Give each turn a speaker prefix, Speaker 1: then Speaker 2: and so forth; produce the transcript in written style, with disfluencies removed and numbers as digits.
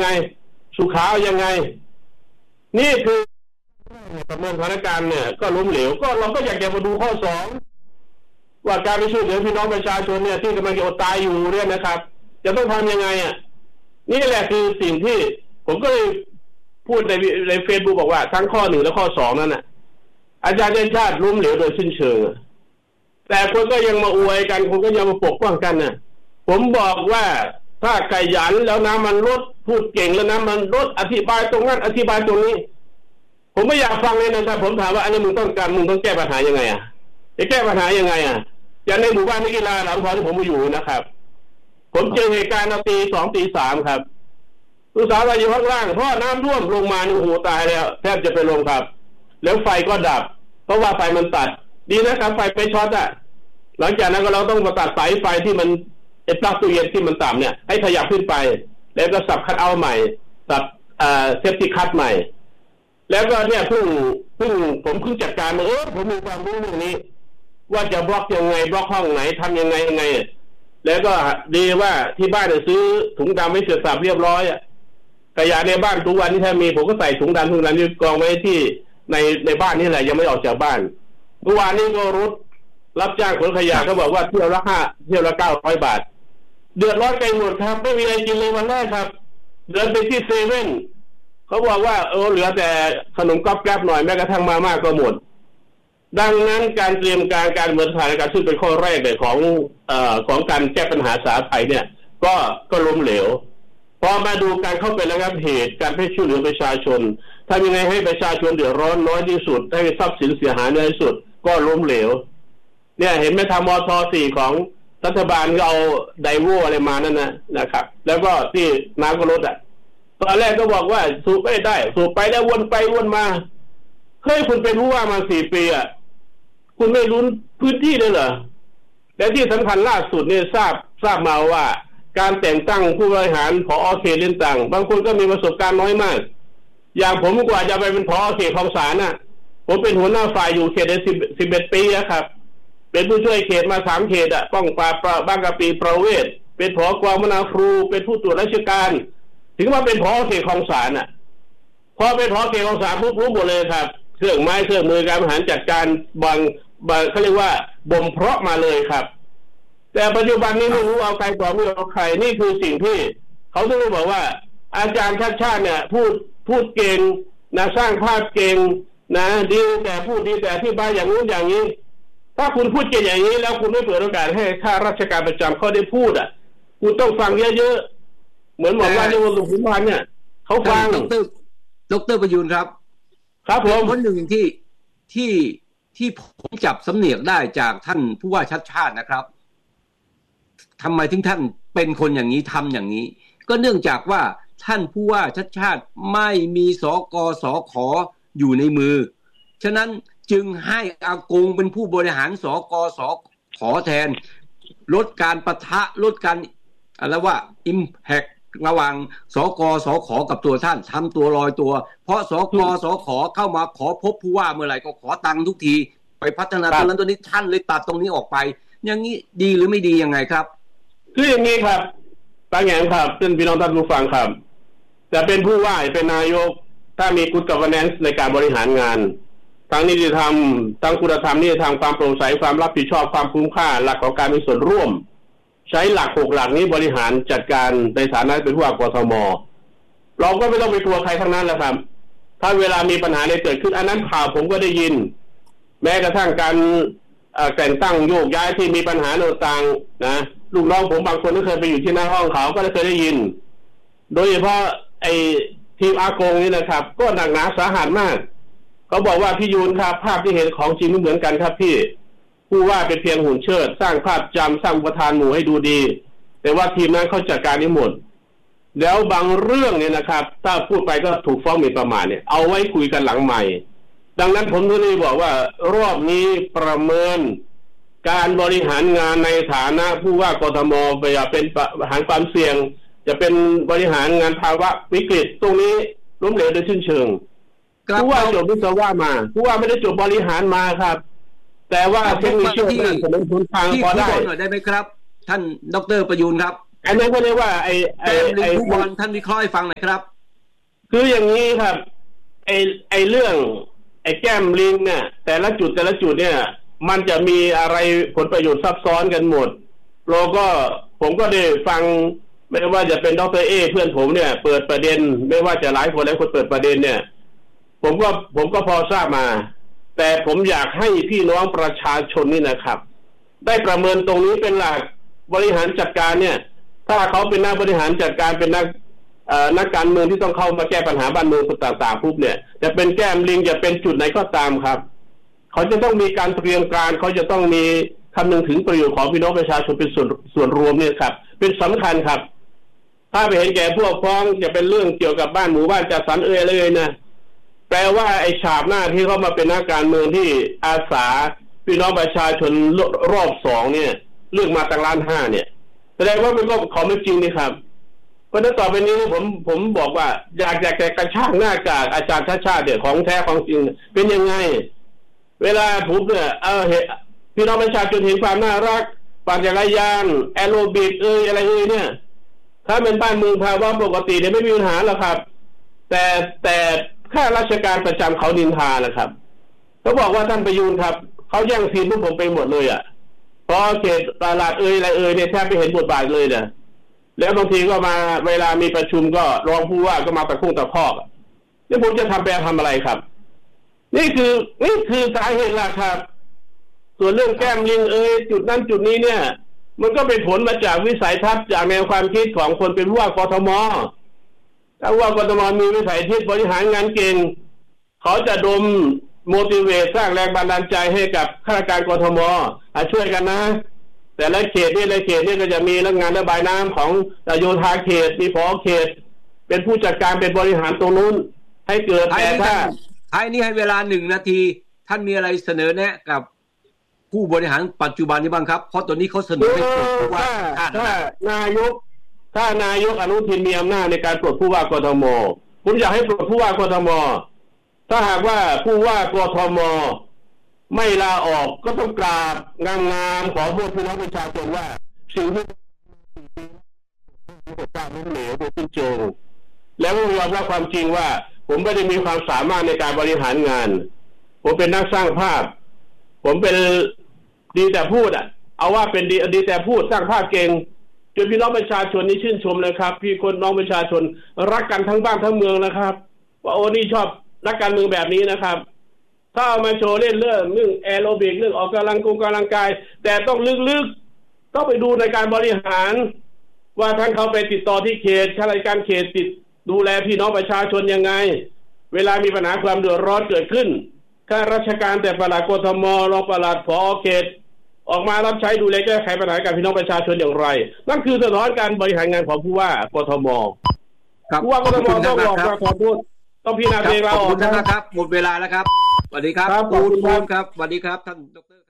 Speaker 1: งสุขาเอายังไงนี่คือประเมินสถานการณ์เนี่ยก็ล้มเหลวก็เราก็อยากจะมาดูข้อสองว่าการไปช่วยเหลือพี่น้องประชาชนเนี่ยที่กำลังจะอดตายอยู่เนี่ยนะครับจะต้องทำยังไงนี่แหละคือสิ่งที่ผมก็เลยพูดในเฟซบุ๊กบอกว่าทั้งข้อ1และข้อ2นั่นน่ะอาจารย์เดชชาติล้มเหลวโดยสิ้นเชิงแต่คนก็ยังมาอวยกันคนก็ยังมาปกป้องกันน่ะผมบอกว่าถ้าขยันแล้วนะมันลดพูดเก่งแล้วนะมันลดอธิบายตรงนั้นอธิบายตรงนี้ผมไม่อยากฟังเลยนะครับผมถามว่าอันนี้มึงต้องแก้ปัญหายังไงจะแก้ปัญหายังไงอย่างในหมู่บ้านนักกีฬาหลังพอที่ผมมาอยู่นะครับผมเจอเหตุการณ์ตี 2 ตี 3ครับลูกสาวเราอยู่ข้างล่างเพราะน้ำท่วมลงมาโอ้โหตายแล้วแทบจะไปลงครับแล้วไฟก็ดับเพราะว่าไฟมันตัดดีนะครับไฟไปช็อตหลังจากนั้นก็เราต้องมาตัดสายไฟที่มันไอ้ปลั๊กตู้เย็นที่มันต่ำเนี่ยให้ขยับขึ้นไปแล้วก็สับคัทเอาท์ใหม่สับเซฟตี้คัทใหม่แล้วก็เนี่ยผมเพิ่งจัดการมาผมมีความรู้เรื่องนี้ว่าจะบล็อกยังไงบล็อกห้องไหนทำยังไงแล้วก็ดีว่าที่บ้านซื้อถุงดำไว้เสร็จสับเรียบร้อยขยะในบ้านทุกวันที่ถ้ามีผมก็ใส่ถุงดำนี่กองไว้ที่ในบ้านนี่แหละยังไม่ออกจากบ้านเมื่อวานนี้ก็รถรับจ้างขนขยะเขาบอกว่าเที่ยวละ900 บาทเดือดร้อนกันหมดครับไม่มีอะไรกินเลยวันแรกครับเดินไปที่เซเว่นเขาบอกว่าเหลือแต่ขนมก๊อบแก๊บหน่อยแม้กระทั่งมาม่าก็หมดดังนั้นการเตรียมการเหมือนสถานการณ์ซึ่งเป็นข้อแรกเลยของการแก้ปัญหาสาธารณภัยเนี่ยก็ล้มเหลวพอมาดูการเข้าไประงับเหตุการช่วยเหลือประชาชนทำยังไงให้ประชาชนเดือดร้อนน้อยที่สุดให้ทรัพย์สินเสียหายน้อยที่สุดก็ล้มเหลวเนี่ยเห็นไหมทำมท.4ของรัฐบาลก็เอาไดโวอะไรมานั่นนะครับแล้วก็ที่น้ำก็ลดตอนแรกก็บอกว่าสูบไม่ได้สูบไปแล้ววนไปวนมาเฮ้ยคุณเป็นผู้ว่ามา4 ปีคุณไม่รู้พื้นที่เลยเหรอและที่สำคัญล่าสุดเนี่ยทราบมาว่าการแต่งตั้งผู้บริหารผอ.เขตต่างบางคนก็มีประสบการณ์น้อยมากอย่างผมกว่าจะไปเป็นผอ.เขตคลองสานผมเป็นหัวหน้าฝ่ายอยู่เขตได้11 ปีครับเป็นผู้ช่วยเขตมา3 เขตป้องปราบบางกะปิประเวศเป็นผอกองมนาครูเป็นผู้ตรวจราชการถึงมาเป็นผอ.เขตคลองสานพอเป็นผอ.เขตคลองสานปุ๊บรู้หมดเลยครับเครื่องไม้เครื่องมือการบริหารจัดการบางเขาเรียกว่าบ่มเพาะมาเลยครับแต่ปัจจุบันนี้ไม่รู้เอาใครต่อไม่เอาใครนี่คือสิ่งที่เขาต้องบอกว่าอาจารย์ชาติชาติเนี่ยพูดเก่งนะสร้างภาพเก่งนะดีแต่พูดดีแต่อธิบายอย่างนู้นอย่างนี้ถ้าคุณพูดเก่งอย่างนี้แล้วคุณไม่เปิดโอกาสให้ข้าราชการประจำเขาได้พูดคุณต้องฟังเยอะๆเหมือนบอกว่าในวงสุพรรณเนี่ยเขาฟัง
Speaker 2: ดร.ประยูนครับผมคนหนึ่งที่ผมจับสำเนียกได้จากท่านผู้ว่าชัดชาตินะครับทำไมถึงท่านเป็นคนอย่างนี้ทำอย่างนี้ก็เนื่องจากว่าท่านผู้ว่าชัดชาติไม่มีสกสขอยู่ในมือฉะนั้นจึงให้อากงเป็นผู้บริหารสกสขแทนลดการปะทะลดการอะไรว่า impact ระหว่างสกสขกับตัวท่านทำตัวลอยตัวเพราะสกสขเข้ามาขอพบผู้ว่าเมื่อไหร่ก็ขอตังค์ทุกทีไปพัฒนาตรงนั้นตัวนี้ท่านเลยตัดตรงนี้ออกไปอย่างนี้ดีหรือไม่ดียังไงครับ
Speaker 1: คืออย่างนี้ครับตาแหงครับท่านพี่น้องท่านผู้ฟังครับจะเป็นผู้ว่าเป็นนายกถ้ามี good governance ในการบริหารงานทั้งนิติธรรมทั้งคุณธรรมนิติธรรมความโปร่งใสความรับผิดชอบความคุ้มค่าหลักของการมีส่วนร่วมใช้หลัก6 หลักนี้บริหารจัดการในฐานะเป็นผู้ว่ากทมเราก็ไม่ต้องไปกลัวใครทั้งนั้นแหละครับถ้าเวลามีปัญหาอะไรเกิดขึ้นอันนั้นข่าวผมก็ได้ยินแม้กระทั่งการแต่งตั้งโยกย้ายที่มีปัญหาต่างๆนะลูกน้องผมบางคนก็เคยไปอยู่ที่หน้าห้องเขาก็เคยได้ยินโดยเฉพาะไอ้ทีมอากงนี่นะครับก็หนักหนาสาหัสมากเขาบอกว่าพี่ยูนครับภาพที่เห็นของจริงไม่เหมือนกันครับพี่ผู้ว่าเป็นเพียงหุ่นเชิดสร้างภาพจำสร้างประธานหมู่ให้ดูดีแต่ว่าทีมนั้นเขาจัดการนี้หมดแล้วบางเรื่องเนี่ยนะครับถ้าพูดไปก็ถูกฟ้องหมิ่นประมาทเนี่ยเอาไว้คุยกันหลังใหม่ดังนั้นผมก็เลยบอกว่ารอบนี้ประเมินการบริหารงานในฐานะผู้ว่ากทมไปเป็นบริหารความเสี่ยงจะเป็นบริหารงานภาวะวิกฤตตรงนี้ล้มเหลวโดยสิ้นเชิงผู้ว่าจบวิศวะมาผู้ว่าไม่ได้จบบริหารมาครับแต่ว่าเทคนิคที่ผมเป็นคนฟังพอได้
Speaker 2: หน่อยได้ไหมครับท่านดร.ประยูนครับ
Speaker 1: อันนั้นก็เรียกว่า
Speaker 2: ไอ้ผู้บอลท่านวิเคราะห์ให้ฟังหน่อยครับ
Speaker 1: คืออย่างนี้ครับไอ้เรื่องไอ้แก้มลิงเนี่ยแต่ละจุดเนี่ยมันจะมีอะไรผลประโยชน์ซับซ้อนกันหมดเราก็ผมก็ได้ฟังไม่ว่าจะเป็นดร.เอเพื่อนผมเนี่ยเปิดประเด็นไม่ว่าจะหลายคนเปิดประเด็นเนี่ยผมก็พอทราบมาแต่ผมอยากให้พี่น้องประชาชนนี่นะครับได้ประเมินตรงนี้เป็นหลักบริหารจัดการเนี่ยถ้าเขาเป็นนักบริหารจัดการเป็นนักการเมืองที่ต้องเข้ามาแก้ปัญหาบ้านเมืองต่างๆปุ๊บเนี่ยจะเป็นแก้มลิงจะเป็นจุดไหนก็ตามครับเขาจะต้องมีการเตรียมการเขาจะต้องมีคำนึงถึงประโยชน์ของพี่น้องประชาชนเป็นส่วนรวมเนี่ยครับเป็นสำคัญครับถ้าไปเห็นแก่พวกพ้องจะเป็นเรื่องเกี่ยวกับบ้านหมู่บ้านจัดสรรเลยนะแปลว่าไอ้ฉาบหน้าที่เขามาเป็นนักการเมืองที่อาสาพี่น้องประชาชนรอบ2เนี่ยเลือกมาตั้ง1.5 ล้านเนี่ยแสดงว่ามันก็ของไม่จริงนี่ครับเพราะฉะนั้นต่อไปนี้ผมบอกว่าอยากจะกระชากหน้ากากอาจารย์ชาติเนี่ยของแท้ของจริงเป็นยังไงเวลาผมเนี่ยพี่น้องประชาชนเห็นความน่ารักปั่นจักรยานแอโรบิกอะไรเนี่ยถ้าเป็นบ้านเมืองภาวะปกติเนี่ยไม่มีปัญหาหรอกครับแต่ข้าราชการประจำเขานินทาแหละครับเขาบอกว่าท่านประยูนครับเขาแย่งซีนพวกผมไปหมดเลยอ่ะพอเขตตลาดอะไรเนี่ยแทบไม่เห็นบทบาทเลยเนี่ยแล้วบางทีก็มาเวลามีประชุมก็รองผู้ว่าก็มาตะคุ่งตะคอกนี่ผมจะทำอะไรครับนี่คือสาเหตุหลักครับส่วนเรื่องแก้มลิงจุดนั้นจุดนี้เนี่ยมันก็เป็นผลมาจากวิสัยทัศน์จากแนวความคิดของคนเป็นผู้ว่ากทมถ้าว่ากทมมีวิสัยทัศน์บริหารงานเก่งเขาจะดมmotivate สร้างแรงบันดาลใจให้กับข้าราชการกทมช่วยกันนะแต่ละเขตนี่ก็จะมีงานระบายน้ำของโยธาเขตมีผอเขตเป็นผู้จัดการเป็นบริหารตรงนู้นให้เกิดแต่ถ้า
Speaker 2: นี่ให้เวลา1 นาทีท่านมีอะไรเสนอแนะกับผู้บริหารปัจจุบันนี้บ้างครับเพราะตอนนี้เขาเสนอให้ปลดผู้ว่า
Speaker 1: ถ้านายกอนุทินมีอำนาจในการปลดผู้ว่ากทมผมอยากให้ปลดผู้ว่ากทมถ้าหากว่าผู้ว่ากทมไม่ลาออกก็ต้องกราบงามๆขอพวกพี่น้องประชาชนว่าสิ่งที่การล้มเหลวโดยสิ้นเชิงแล้วก็ยอมรับความจริงว่าผมไม่ได้มีความสามารถในการบริหารงานผมเป็นนักสร้างภาพผมเป็นดีแต่พูดเอาว่าเป็นดีแต่พูดสร้างภาพเก่งจนพี่น้องประชาชนนี่ชื่นชมเลยครับพี่คนน้องประชาชนรักกันทั้งบ้านทั้งเมืองนะครับว่าโอ้นี่ชอบนักการเมืองแบบนี้นะครับถ้าเอามาโชว์เล่นเรื่องแอโรบิกเรื่องออกกำลังกายแต่ต้องลึกๆต้องไปดูในการบริหารว่าท่านเขาไปติดต่อที่เขตข้าราชการเขตติดดูแลพี่น้องประชาชนยังไงเวลามีปัญหาความเดือดร้อนเกิดขึ้นข้าราชการแต่ปลัดกทมรองปลัดผอเขตออกมารับใช้ดูแลแก้ไขปัญหากับพี่น้องประชาชนอย่างไรนั่นคือสะท้อนการบริหารงานของผู้ว่ากทมผู้ว่ากทมต้องบอกขอโทษต้องพิจารณาเองเรา
Speaker 2: ขอบคุณนะครับหมดเวลาแล้วครับสวัสดีครับคุณภูมิครับสวัสดีครับท่านดร